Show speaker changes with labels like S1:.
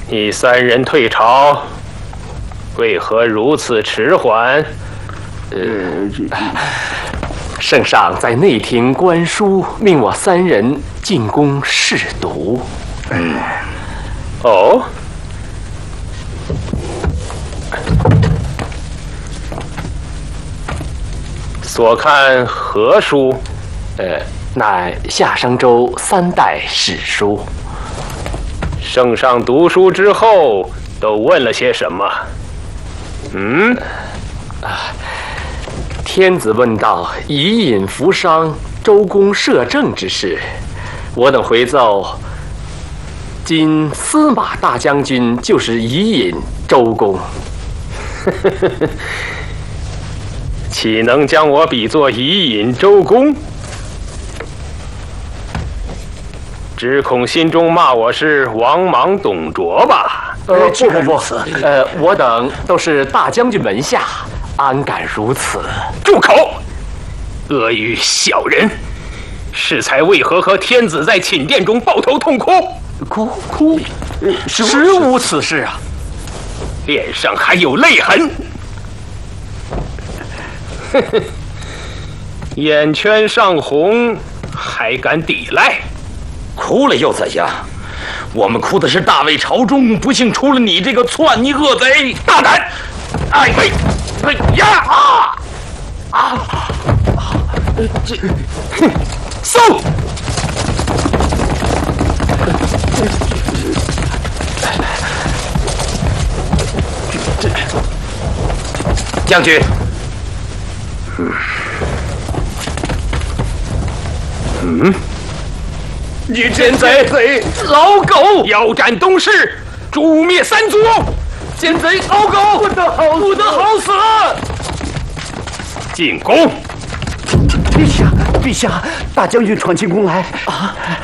S1: 你三人退朝，为何如此迟缓？
S2: 圣上在内廷官书，命我三人进宫试读。
S1: 哦，所看何书？
S2: 乃夏商周3代史书。
S1: 圣上读书之后，都问了些什么？
S2: 天子问道以尹扶商、周公摄政之事，我等回奏：今司马大将军就是以尹周公。
S1: 岂能将我比作以尹周公？只恐心中骂我是王莽董卓吧？
S2: 不，我等都是大将军门下，安敢如此？
S1: 住口！阿谀小人！适才为何和天子在寝殿中抱头痛哭？
S2: 哭？实无此事啊！
S1: 脸上还有泪痕。眼圈上红，还敢抵赖？
S3: 哭了又怎样？我们哭的是大魏朝中不幸出了你这个篡逆恶贼！大胆！
S1: 搜！
S3: 将军，
S1: 你奸贼老狗，腰斩东市，诛灭三族！奸贼老狗，不得好死！进宫！
S4: 陛下，大将军闯进宫来啊！